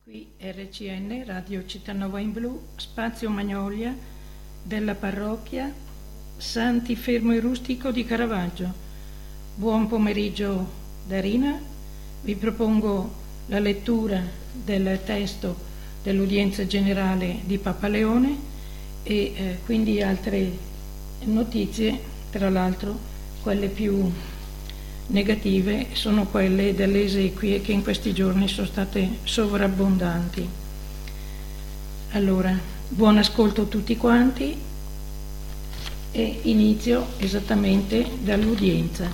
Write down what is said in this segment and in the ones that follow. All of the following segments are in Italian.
Qui RCN, Radio Cittànova in Blu, Spazio Magnolia della parrocchia Santi Fermo e Rustico di Caravaggio. Buon pomeriggio da Rina, vi propongo la lettura del testo dell'udienza generale di Papa Leone e quindi altre notizie, tra l'altro quelle più negative sono quelle delle esequie che in questi giorni sono state sovrabbondanti. Allora, buon ascolto a tutti quanti e inizio esattamente dall'udienza.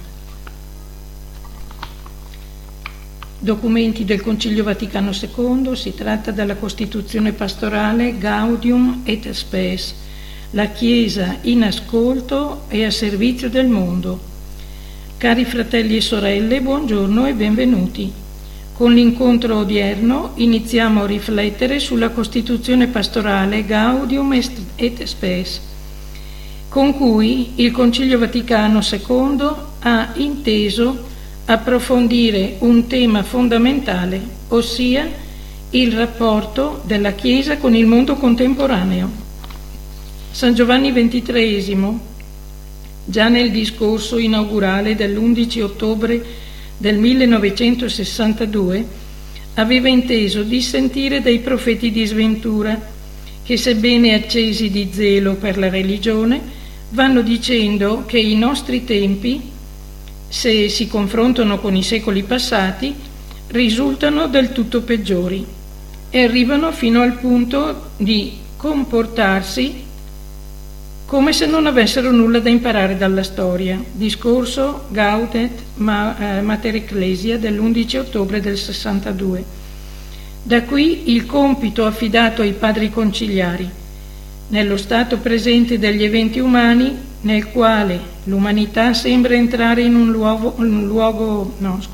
Documenti del Concilio Vaticano II, si tratta della Costituzione pastorale Gaudium et Spes, la Chiesa in ascolto e a servizio del mondo. Cari fratelli e sorelle, buongiorno e benvenuti. Con l'incontro odierno iniziamo a riflettere sulla Costituzione pastorale Gaudium et Spes, con cui il Concilio Vaticano II ha inteso approfondire un tema fondamentale, ossia il rapporto della Chiesa con il mondo contemporaneo. San Giovanni XXIII, già nel discorso inaugurale dell'11 ottobre del 1962, aveva inteso dissentire dai profeti di sventura che, sebbene accesi di zelo per la religione, vanno dicendo che i nostri tempi, se si confrontano con i secoli passati, risultano del tutto peggiori e arrivano fino al punto di comportarsi come se non avessero nulla da imparare dalla storia. Discorso Gaudet Mater Ecclesia dell'11 ottobre del 62. Da qui il compito affidato ai padri conciliari, nello stato presente degli eventi umani, nel quale l'umanità sembra entrare in un nuovo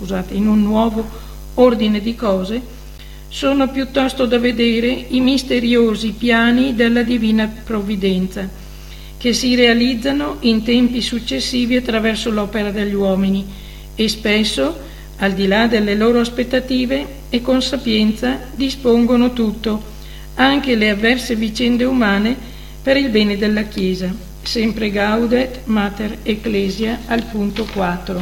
ordine di cose, sono piuttosto da vedere i misteriosi piani della divina provvidenza, che si realizzano in tempi successivi attraverso l'opera degli uomini e spesso, al di là delle loro aspettative e con sapienza, dispongono tutto, anche le avverse vicende umane, per il bene della Chiesa. Sempre Gaudet Mater Ecclesia al punto 4.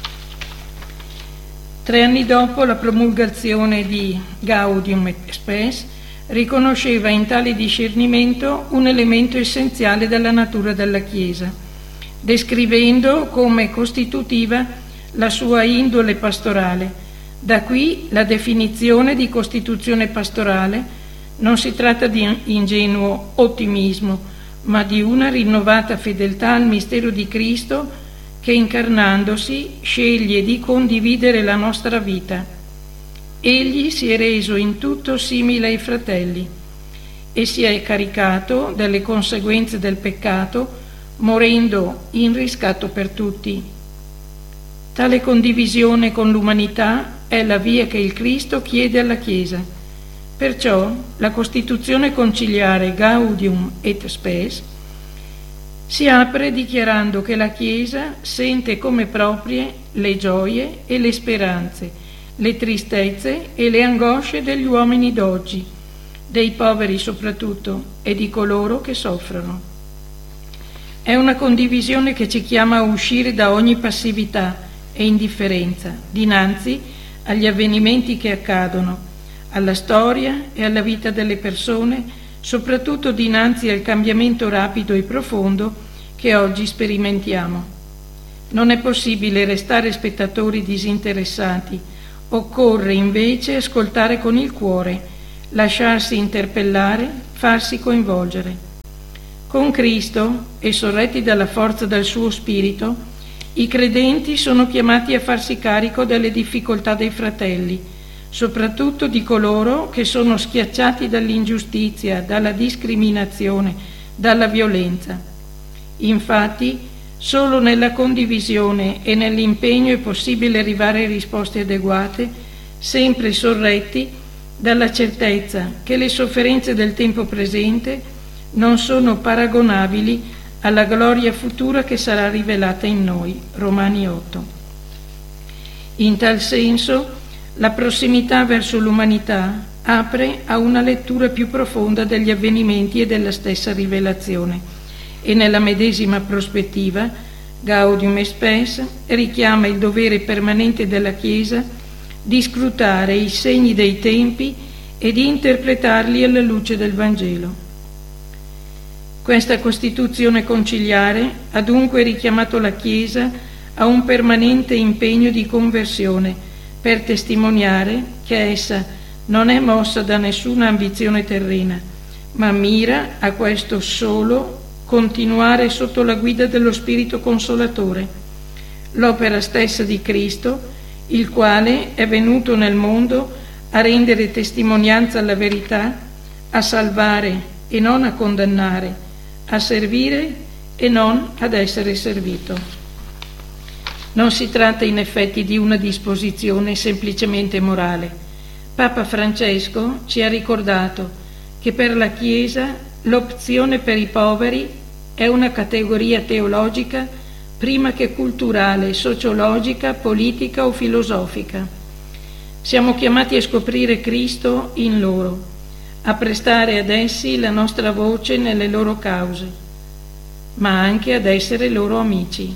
3 anni dopo la promulgazione di Gaudium et Spes, riconosceva in tale discernimento un elemento essenziale della natura della Chiesa, descrivendo come costitutiva la sua indole pastorale. Da qui la definizione di Costituzione pastorale. Non si tratta di ingenuo ottimismo, ma di una rinnovata fedeltà al mistero di Cristo che, incarnandosi, sceglie di condividere la nostra vita. Egli si è reso in tutto simile ai fratelli e si è caricato delle conseguenze del peccato, morendo in riscatto per tutti. Tale condivisione con l'umanità è la via che il Cristo chiede alla Chiesa. Perciò la Costituzione conciliare Gaudium et Spes si apre dichiarando che la Chiesa sente come proprie le gioie e le speranze, le tristezze e le angosce degli uomini d'oggi, dei poveri soprattutto, e di coloro che soffrono. È una condivisione che ci chiama a uscire da ogni passività e indifferenza dinanzi agli avvenimenti che accadono, alla storia e alla vita delle persone, soprattutto dinanzi al cambiamento rapido e profondo che oggi sperimentiamo. Non è possibile restare spettatori disinteressati. Occorre invece ascoltare con il cuore, lasciarsi interpellare, farsi coinvolgere. Con Cristo e sorretti dalla forza del suo Spirito, i credenti sono chiamati a farsi carico delle difficoltà dei fratelli, soprattutto di coloro che sono schiacciati dall'ingiustizia, dalla discriminazione, dalla violenza. Infatti, solo nella condivisione e nell'impegno è possibile arrivare a risposte adeguate, sempre sorretti dalla certezza che le sofferenze del tempo presente non sono paragonabili alla gloria futura che sarà rivelata in noi. Romani 8. In tal senso, la prossimità verso l'umanità apre a una lettura più profonda degli avvenimenti e della stessa rivelazione, e nella medesima prospettiva Gaudium et Spes richiama il dovere permanente della Chiesa di scrutare i segni dei tempi e di interpretarli alla luce del Vangelo. Questa Costituzione conciliare ha dunque richiamato la Chiesa a un permanente impegno di conversione per testimoniare che essa non è mossa da nessuna ambizione terrena, ma mira a questo solo: continuare sotto la guida dello Spirito Consolatore, l'opera stessa di Cristo, il quale è venuto nel mondo a rendere testimonianza alla verità, a salvare e non a condannare, a servire e non ad essere servito. Non si tratta in effetti di una disposizione semplicemente morale. Papa Francesco ci ha ricordato che per la Chiesa l'opzione per i poveri è una categoria teologica prima che culturale, sociologica, politica o filosofica. Siamo chiamati a scoprire Cristo in loro, a prestare ad essi la nostra voce nelle loro cause, ma anche ad essere loro amici,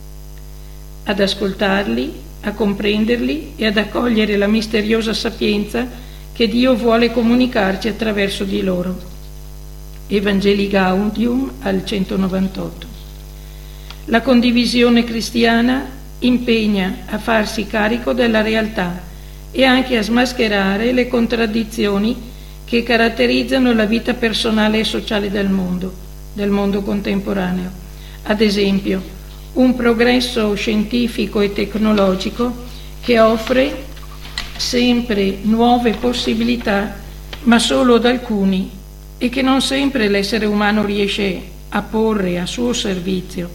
ad ascoltarli, a comprenderli e ad accogliere la misteriosa sapienza che Dio vuole comunicarci attraverso di loro. Evangelii Gaudium al 198. La condivisione cristiana impegna a farsi carico della realtà e anche a smascherare le contraddizioni che caratterizzano la vita personale e sociale del mondo contemporaneo. Ad esempio, un progresso scientifico e tecnologico che offre sempre nuove possibilità, ma solo ad alcuni, e che non sempre l'essere umano riesce a porre a suo servizio,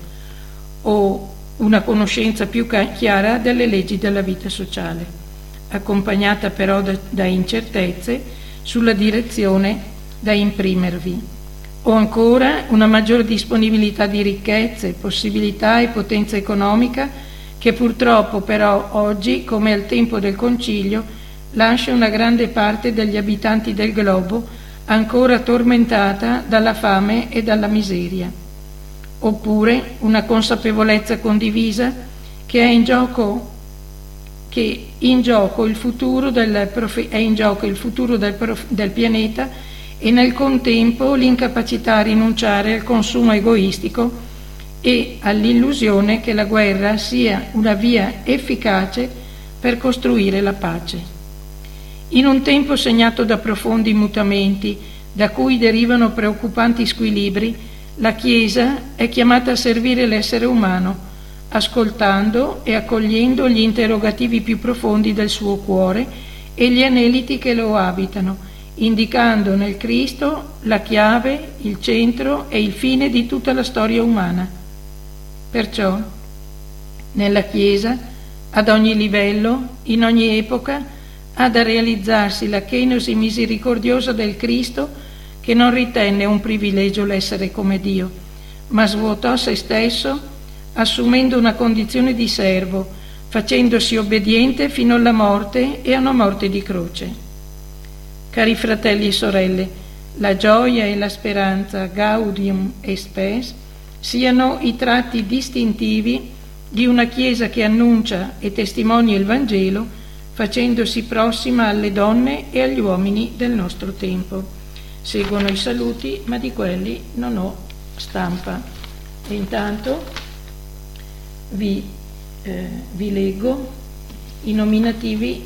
o una conoscenza più chiara delle leggi della vita sociale, accompagnata però da incertezze sulla direzione da imprimervi, o ancora una maggior disponibilità di ricchezze, possibilità e potenza economica che purtroppo però oggi, come al tempo del Concilio, lascia una grande parte degli abitanti del globo ancora tormentata dalla fame e dalla miseria. Oppure una consapevolezza condivisa che è in gioco il futuro del pianeta, e nel contempo l'incapacità a rinunciare al consumo egoistico e all'illusione che la guerra sia una via efficace per costruire la pace. In un tempo segnato da profondi mutamenti, da cui derivano preoccupanti squilibri, la Chiesa è chiamata a servire l'essere umano, ascoltando e accogliendo gli interrogativi più profondi del suo cuore e gli aneliti che lo abitano, indicando nel Cristo la chiave, il centro e il fine di tutta la storia umana. Perciò, nella Chiesa, ad ogni livello, in ogni epoca, ha da realizzarsi la kenosi misericordiosa del Cristo, che non ritenne un privilegio l'essere come Dio, ma svuotò se stesso, assumendo una condizione di servo, facendosi obbediente fino alla morte e a una morte di croce. Cari fratelli e sorelle, la gioia e la speranza, Gaudium et Spes, siano i tratti distintivi di una Chiesa che annuncia e testimonia il Vangelo, facendosi prossima alle donne e agli uomini del nostro tempo. Seguono i saluti, ma di quelli non ho stampa. E intanto vi leggo i nominativi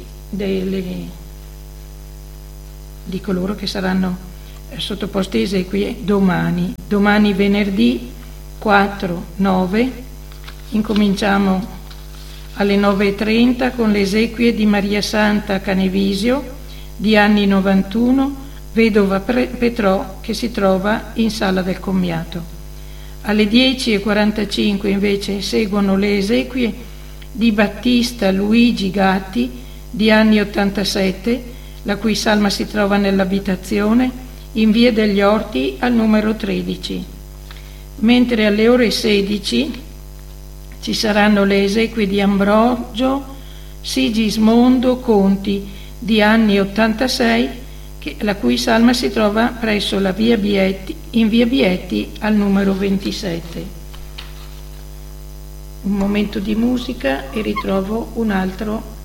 di coloro che saranno sottoposti a esequie domani. Domani venerdì 4/9 incominciamo alle 9:30 con le esequie di Maria Santa Canevisio, di anni 91, vedova Petrò, che si trova in sala del commiato. Alle 10:45 invece seguono le esequie di Battista Luigi Gatti, di anni 87, la cui salma si trova nell'abitazione in via degli Orti al numero 13. Mentre alle ore 16 ci saranno le esequie di Ambrogio Sigismondo Conti, di anni 86, la cui salma si trova presso la via Bietti, in via Bietti al numero 27. Un momento di musica e ritrovo un altro